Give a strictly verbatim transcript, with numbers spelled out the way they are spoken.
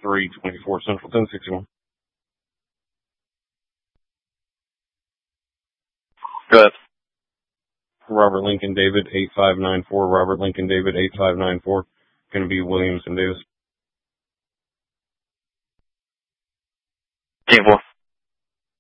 three twenty-four Central, ten sixty-one. Go ahead. Robert Lincoln David, eight five nine four. Robert Lincoln David, eight five nine four. Going to be Williams and Davis. Team four.